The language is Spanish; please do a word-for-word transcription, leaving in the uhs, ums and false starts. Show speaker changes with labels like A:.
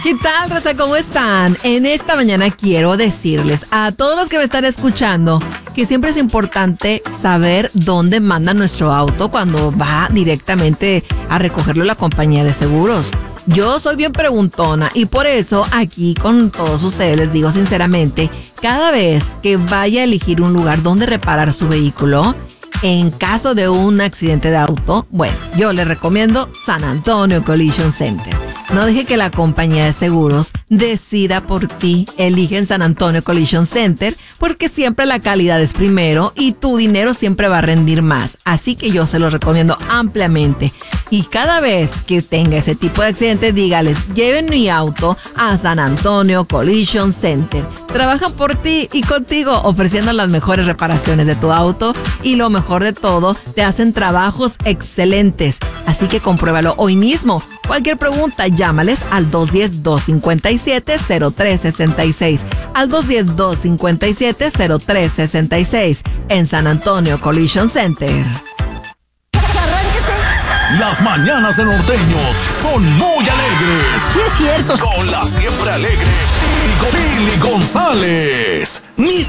A: ¿Qué tal, raza? ¿Cómo están? En esta mañana quiero decirles a todos los que me están escuchando que siempre es importante saber dónde manda nuestro auto cuando va directamente a recogerlo la compañía de seguros. Yo soy bien preguntona y por eso aquí con todos ustedes les digo sinceramente, cada vez que vaya a elegir un lugar donde reparar su vehículo, en caso de un accidente de auto, bueno, yo les recomiendo San Antonio Collision Center. No deje que la compañía de seguros decida por ti. Elige en San Antonio Collision Center porque siempre la calidad es primero y tu dinero siempre va a rendir más. Así que yo se los recomiendo ampliamente. Y cada vez que tenga ese tipo de accidente, dígales, lleven mi auto a San Antonio Collision Center. Trabajan por ti y contigo ofreciendo las mejores reparaciones de tu auto y lo mejor de todo, te hacen trabajos excelentes. Así que compruébalo hoy mismo. Cualquier pregunta, llámales al dos uno cero, dos cinco siete, cero tres seis seis, al dos uno cero, dos cinco siete, cero tres seis seis en San Antonio Collision Center.
B: Las mañanas de Norteño son muy alegres.
C: Sí, es cierto.
B: Con la siempre alegre Billy González. Mis